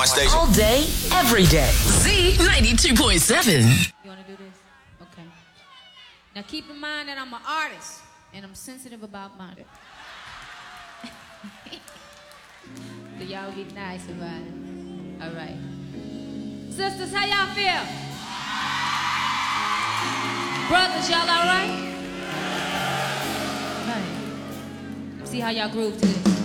one station. All day, every day. Z92.7. You want to do this? Okay. Now keep in mind that I'm an artist and I'm sensitive about murder. So y'all be nice about it. All right. Sisters, how y'all feel? Brothers, y'all all right? Right. See how y'all groove to this.